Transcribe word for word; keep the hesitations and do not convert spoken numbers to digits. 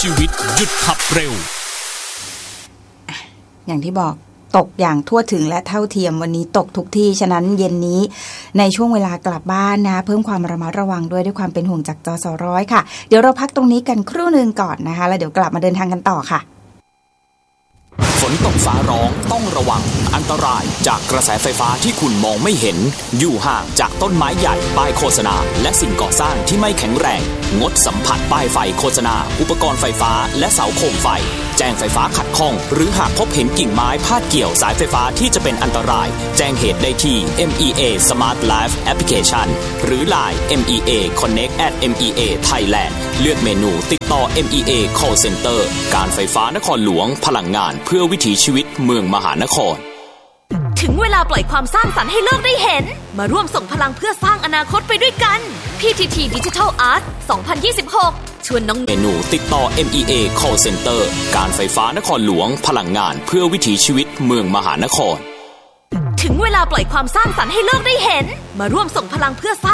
ชีวิตหยุดขับเร็วอย่างที่บอกตกอย่างทั่วถึงและเท่าเทียมวันนี้ตกทุกที่ฉะนั้นเย็นนี้ในช่วงเวลากลับบ้านนะเพิ่มความระมัดระวังด้วยด้วยความเป็นห่วงจากจสร้อยค่ะเดี๋ยวเราพักตรงนี้กันครู่นึงก่อนนะคะแล้วเดี๋ยวกลับมาเดินทางกันต่อค่ะฝนตกฟ้าร้องต้องระวังอันตรายจากกระแสไฟฟ้าที่คุณมองไม่เห็นอยู่ห่างจากต้นไม้ใหญ่ป้ายโฆษณาและสิ่งก่อสร้างที่ไม่แข็งแรงงดสัมผัสป้ายไฟโฆษณาอุปกรณ์ไฟฟ้าและเสาโคมไฟแจ้งไฟฟ้าขัดข้องหรือหากพบเห็นกิ่งไม้พาดเกี่ยวสายไฟฟ้าที่จะเป็นอันตรายแจ้งเหตุได้ที่ เอ็ม อี เอ Smart Life Application หรือ ไลน์ เอ็ม อี เอ Connect at เอ็ม อี เอ Thailand เลือกเมนูติดต่อ เอ็ม อี เอ Call Center การไฟฟ้านครหลวงพลังงานเพื่อวิถีชีวิตเมืองมหานครถึงเวลาปล่อยความสร้างสรรค์ให้โลกได้เห็นมาร่วมส่งพลังเพื่อสร้างอนาคตไปด้วยกัน พี ที ที Digital Art สองพันยี่สิบหกชวนน้องเมนูติดต่อ เอ็ม อี เอ Call Center การไฟฟ้านครหลวงพลังงานเพื่อวิถีชีวิตเมืองมหานครถึงเวลาปล่อยความสร้างสรรค์ให้โลกได้เห็นมาร่วมส่งพลังเพื่อสร้าง